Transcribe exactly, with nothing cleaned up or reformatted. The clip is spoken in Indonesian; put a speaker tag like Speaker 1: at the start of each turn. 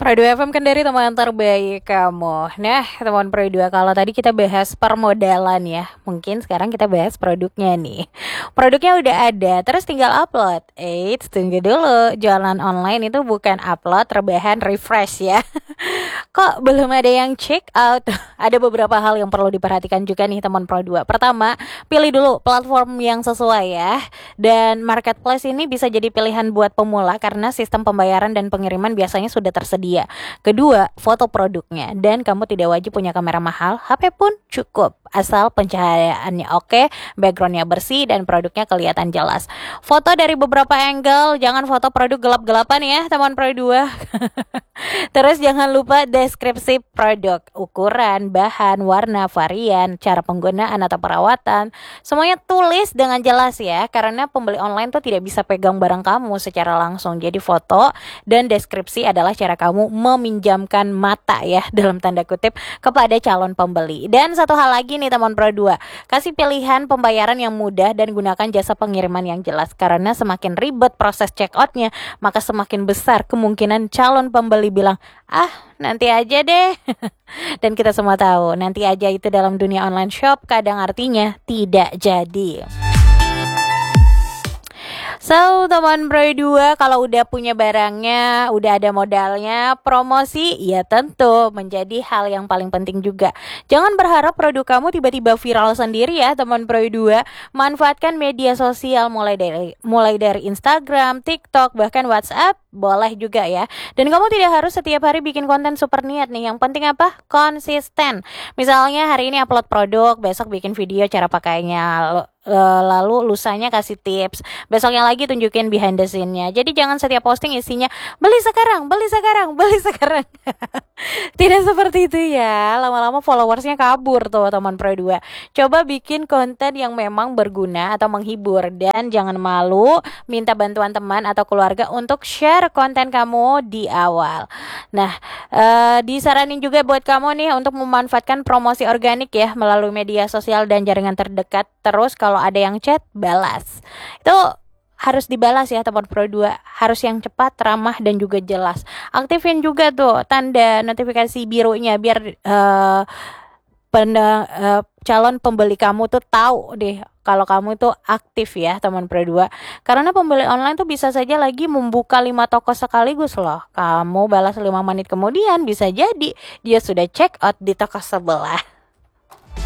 Speaker 1: Pro dua F M kan dari teman terbaik kamu. Nah, teman Pro dua, kalau tadi kita bahas permodalan ya, mungkin sekarang kita bahas produknya nih. Produknya udah ada, terus tinggal upload. Eits, tunggu dulu, jualan online itu bukan upload, rebahan, refresh ya. Kok belum ada yang check out? Ada beberapa hal yang perlu diperhatikan juga nih teman Pro dua. Pertama, pilih dulu platform yang sesuai ya. Dan marketplace ini bisa jadi pilihan buat pemula karena sistem pembayaran dan pengiriman biasanya sudah tersedia. Kedua, foto produknya. Dan kamu tidak wajib punya kamera mahal, H P pun cukup. Asal pencahayaannya oke, backgroundnya bersih, dan produknya kelihatan jelas. Foto dari beberapa angle, jangan foto produk gelap-gelapan ya teman Pro dua. Terus jangan lupa deskripsi produk, ukuran, bahan, warna, varian, cara penggunaan atau perawatan. Semuanya tulis dengan jelas ya, karena pembeli online tuh tidak bisa pegang barang kamu secara langsung. Jadi foto dan deskripsi adalah cara kamu meminjamkan mata ya, dalam tanda kutip, kepada calon pembeli. Dan satu hal lagi nih teman Pro dua, kasih pilihan pembayaran yang mudah dan gunakan jasa pengiriman yang jelas. Karena semakin ribet proses checkoutnya, maka semakin besar kemungkinan calon pembeli bilang, ah nanti aja deh. Dan kita semua tahu, nanti aja itu dalam dunia online shop kadang artinya tidak jadi. So, teman Pro dua, kalau udah punya barangnya, udah ada modalnya, promosi ya tentu menjadi hal yang paling penting juga. Jangan berharap produk kamu tiba-tiba viral sendiri ya, teman Pro dua. Manfaatkan media sosial mulai dari mulai dari Instagram, TikTok, bahkan WhatsApp, boleh juga ya. Dan kamu tidak harus setiap hari bikin konten super niat nih. Yang penting apa? Konsisten. Misalnya hari ini upload produk, besok bikin video cara pakainya, lalu lusanya kasih tips, besoknya lagi tunjukin behind the scene-nya. Jadi jangan setiap posting isinya beli sekarang, beli sekarang, beli sekarang. Tidak seperti itu ya. Lama-lama followersnya kabur tuh teman Pro dua. Coba bikin konten yang memang berguna atau menghibur. Dan jangan malu minta bantuan teman atau keluarga untuk share konten kamu di awal. Nah, eh, disaranin juga buat kamu nih untuk memanfaatkan promosi organik ya melalui media sosial dan jaringan terdekat. Terus kalau ada yang chat, balas. Itu harus dibalas ya teman Pro dua. Harus yang cepat, ramah, dan juga jelas. Aktifin juga tuh tanda notifikasi birunya biar uh, penda, uh, calon pembeli kamu tuh tahu deh kalau kamu tuh aktif ya teman Pro dua. Karena pembeli online tuh bisa saja lagi membuka lima toko sekaligus loh. Kamu balas lima menit kemudian bisa jadi dia sudah check out di toko sebelah.